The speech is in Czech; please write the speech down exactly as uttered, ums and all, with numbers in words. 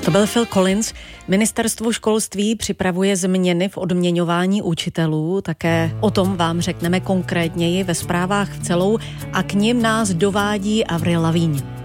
To byl Phil Collins. Ministerstvo školství připravuje změny v odměňování učitelů. Také o tom vám řekneme konkrétněji ve zprávách v celou a k nim nás dovádí Avril Lavigne.